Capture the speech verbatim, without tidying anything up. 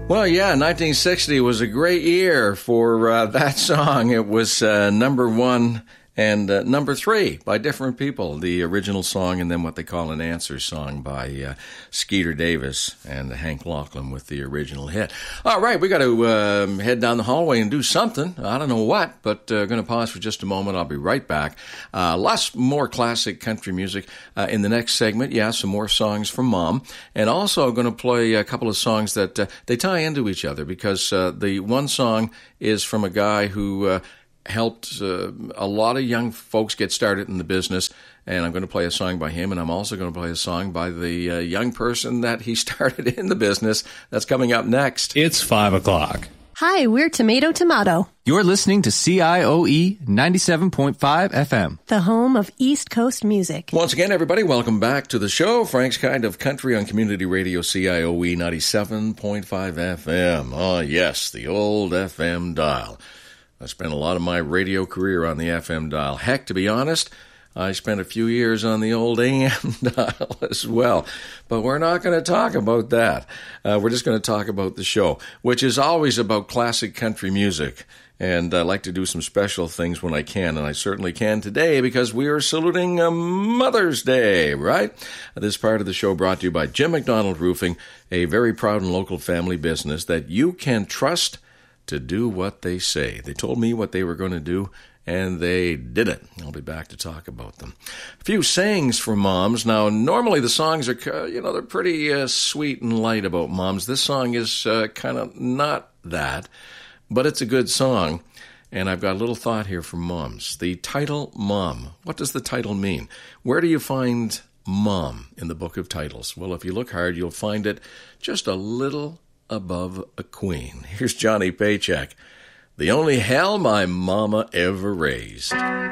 Well, yeah, nineteen sixty was a great year for uh, that song. It was uh, number one and uh, number three by different people. The original song and then what they call an answer song by uh, Skeeter Davis and Hank Lachlan with the original hit. All right, we got to uh, head down the hallway and do something. I don't know what, but uh, going to pause for just a moment. I'll be right back. Uh, lots more classic country music uh, in the next segment. Yeah, some more songs from Mom. And also going to play a couple of songs that uh, they tie into each other because uh, the one song is from a guy who uh, helped uh, a lot of young folks get started in the business, and I'm going to play a song by him, and I'm also going to play a song by the uh, young person that he started in the business. That's coming up next. It's five o'clock. Hi, we're Tomato Tomato. You're listening to C I O E ninety-seven point five F M, the home of East Coast music. Once again, everybody, welcome back to the show. Frank's Kind of Country on Community Radio C I O E ninety-seven point five F M. Oh, yes, the old F M dial. I spent a lot of my radio career on the F M dial. Heck, to be honest, I spent a few years on the old A M dial as well. But we're not going to talk about that. Uh, we're just going to talk about the show, which is always about classic country music. And I like to do some special things when I can, and I certainly can today because we are saluting uh, Mother's Day, right? This part of the show brought to you by Jim McDonald Roofing, a very proud and local family business that you can trust to do what they say. They told me what they were going to do, and they did it. I'll be back to talk about them. A few sayings for moms. Now, normally the songs are, you know, they're pretty uh, sweet and light about moms. This song is uh, kind of not that, but it's a good song, and I've got a little thought here for moms. The title, Mom. What does the title mean? Where do you find Mom in the book of titles? Well, if you look hard, you'll find it just a little above a queen. Here's Johnny Paycheck. The only hell my mama ever raised.